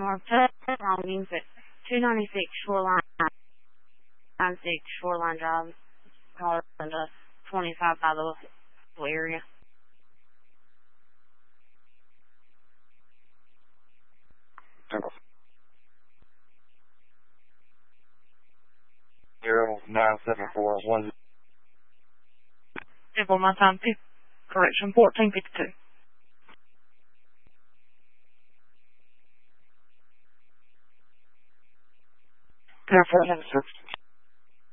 North Longings at 296 Shoreline, 96 Shoreline Drive, Colorado, 25 by the area. Temple. 097410. Temple, my time, correction, 1452. Air 416.